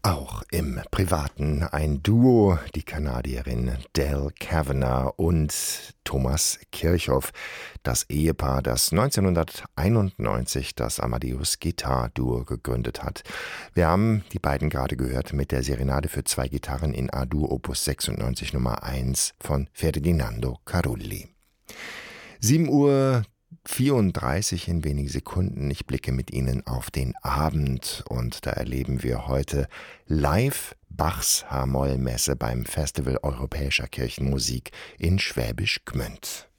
Auch im Privaten ein Duo, die Kanadierin Del Kavanagh und Thomas Kirchhoff, das Ehepaar, das 1991 das Amadeus Guitar Duo gegründet hat. Wir haben die beiden gerade gehört mit der Serenade für zwei Gitarren in A-Dur Opus 96 Nummer 1 von Ferdinando Carulli. 7:34 in wenigen Sekunden. Ich blicke mit Ihnen auf den Abend und da erleben wir heute live Bachs H-Moll-Messe beim Festival Europäischer Kirchenmusik in Schwäbisch Gmünd.